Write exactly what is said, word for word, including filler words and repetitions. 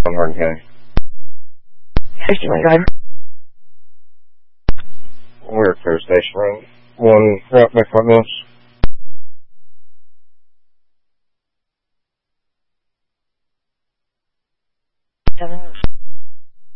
on Hardin County. Station driver. We're at Fair Station Road. One route back like this. Seven